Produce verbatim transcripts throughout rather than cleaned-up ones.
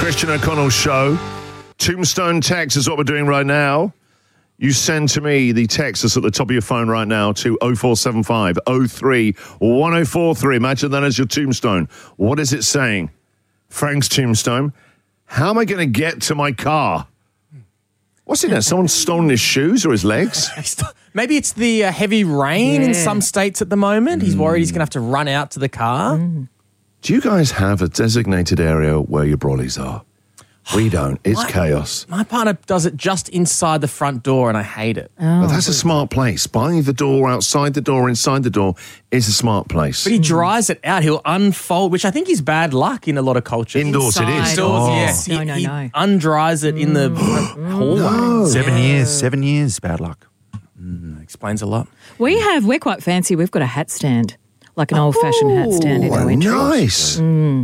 Christian O'Connell Show. Tombstone text is what we're doing right now. You send to me the text that's at the top of your phone right now to oh four seven five oh three one oh four three. Imagine that as your tombstone. What is it saying? Frank's tombstone. How am I going to get to my car? What's in there? Someone's stolen his shoes or his legs? Maybe it's the uh, heavy rain Yeah. in some states at the moment. He's worried he's going to have to run out to the car. Mm. Do you guys have a designated area where your brollies are? We don't. It's My- chaos. My partner does it just inside the front door, and I hate it. But that's a smart place. By the door, outside the door, inside the door is a smart place. But he dries it out. He'll unfold, which I think is bad luck in a lot of cultures. Indoors it is. Inside. Indoors, Oh. yes. No, he, no, he no. undries it in the hallway. No. Seven years, seven years, bad luck. Explains a lot. We have, we're quite fancy. We've got a hat stand, like an old-fashioned hat stand in Oh, our entry. nice.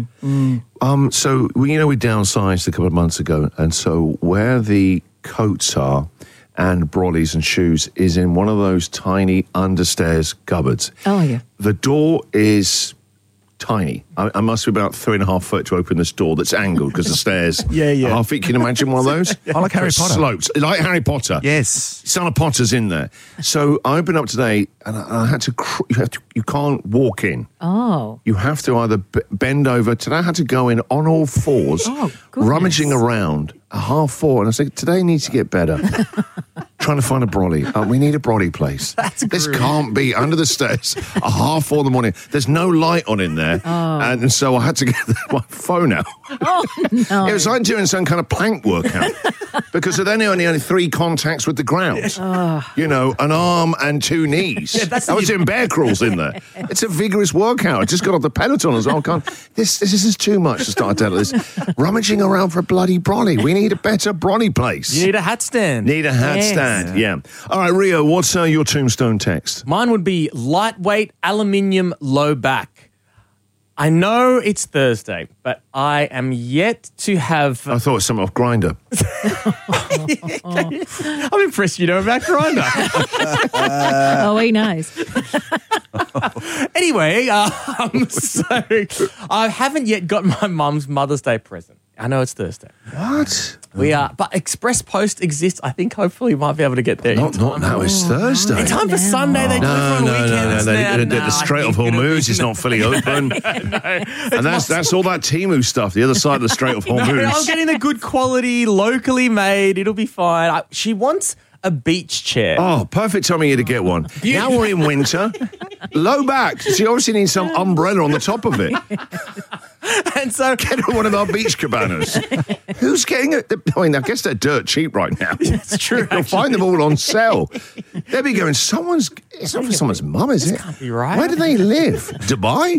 Um, so, we, you know, we downsized a couple of months ago, and so where the coats are and brollies and shoes is in one of those tiny understairs cupboards. Oh, yeah. The door is tiny. I, I must be about three and a half foot to open this door that's angled because the stairs Yeah, yeah. are half feet. Can you imagine one of those? I like Harry So Potter. Slopes. Like Harry Potter. Yes. Son of Potter's in there. So I opened up today and I, I had to, cr- you have to, you can't walk in. Oh. You have to either b- bend over. Today I had to go in on all fours, Oh, goodness. rummaging around, a half four. And I said, today needs to get better. Trying to find a brolly. Uh, we need a brolly place. That's this grim. can't be under the stairs, a half four in the morning. There's no light on in there. And so I had to get my phone out. Oh, no. It was like doing some kind of plank workout because there then only only three contacts with the ground. You know, an arm and two knees. that's I was the- doing bear crawls in there. It's a vigorous workout. I just got off the Peloton as well. I can't, this, this, this is too much to start out this. Rummaging around for a bloody brolly. We need a better brolly place. You need a hat stand. Need a hat Yes. stand. Yeah. All right, Rio, what's uh, your tombstone text? Mine would be lightweight aluminium low back. I know it's Thursday, but I am yet to have. I thought it was something off Grinder. I'm impressed you know about Grindr. Oh, he knows. Anyway, um, so I haven't yet got my mum's Mother's Day present. I know it's Thursday. What? We are, but Express Post exists. I think hopefully we might be able to get there. Not, in not time. now. It's Thursday. In time for Sunday, they do it No, for no, a no, no. weekend. They, now. the, the, No, the Strait I of think it'll Hormuz be- is not fully open. And that's that's all that Temu stuff, the other side of the Strait of No, I'm Hormuz. getting the good quality, locally made. It'll be fine. I, she wants a beach chair. Oh, perfect time of year to get one. Now we're in winter. Low back. She obviously needs some umbrella on the top of it. And so Get her one of our beach cabanas. Who's getting it? I mean, I guess they're dirt cheap right now. it's true. You'll find them all on sale. They'll be going, someone's, it's not for someone's mum, is it? can't be right. Where do they live? Dubai?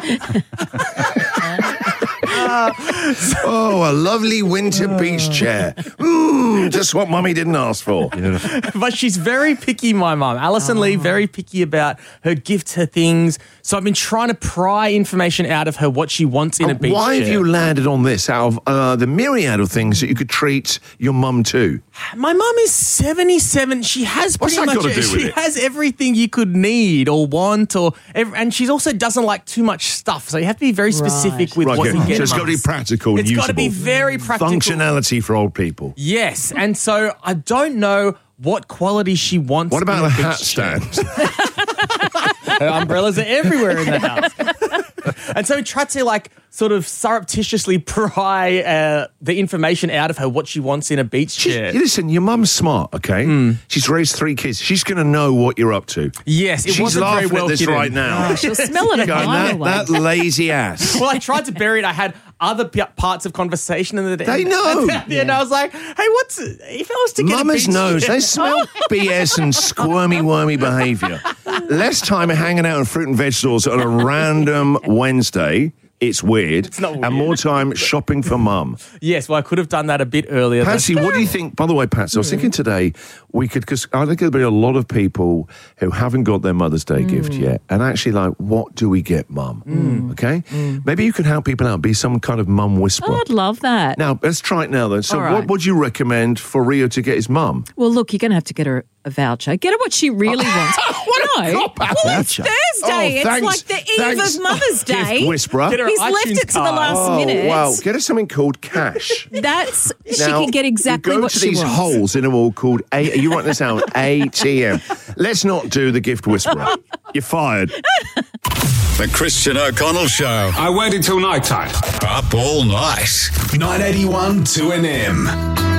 Oh, a lovely winter beach chair. Mm, just what mummy didn't ask for. But she's very picky, my mum. Alison Lee, very picky about her gifts, her things. So I've been trying to pry information out of her what she wants in a beach Why chair. have you landed on this out of uh, the myriad of things that you could treat your mum to? My mum is seventy-seven. She has What's pretty that much got to do she with it? has everything you could need or want, or ev- and she also doesn't like too much stuff. So you have to be very specific Right. with Right, what okay. you get. So it's got to be mums. practical and It's got to be usable. very practical. Functionality for old people. Yes, and so I don't know what quality she wants. What about in the a beach hat chair. stand? Her umbrellas are everywhere in the house. And so we tried to like sort of surreptitiously pry uh, the information out of her what she wants in a beach She's, chair. listen, your mum's smart, okay? Hmm. She's raised three kids. She's going to know what you're up to. Yes, it She's wasn't very laughing well at this hidden. right now. Oh, she'll smell it a Going, mile that, away. that lazy ass. Well, I tried to bury it. I had other p- parts of conversation in the They know. And, and I was like, "Hey, what's if I was to get Mama's a beach nose, chair?" they smell B S and squirmy, wormy behaviour. Less time hanging out on fruit and vegetables on a random Wednesday. It's weird. It's not And weird. more time shopping for mum. Yes, well, I could have done that a bit earlier. but- Patsy, what do you think? By the way, Patsy, I was thinking today we could, because I think there'll be a lot of people who haven't got their Mother's Day gift yet, and actually like, what do we get, mum? Okay, maybe you could help people out, be some kind of mum whisperer. Oh, I'd love that. Now let's try it now then. So, All what right. would you recommend for Rio to get his mum? Well, look, you're going to have to get her a voucher. Get her what she really wants. What a no. cop-out. Well, it's Voucher. Thursday. Oh, it's thanks. like the eve Thanks. of Mother's Day. Gift whisperer. Get her He's iTunes left it to the card. last Oh, minute. wow. Get her something called cash. That's she Now, can get exactly you go what to she these wants. holes in a wall called A. Are you writing this down? A T M. Let's not do the gift whisperer. You're fired. The Christian O'Connell Show. I waited till night time. Up all night. nine eighty-one two N M.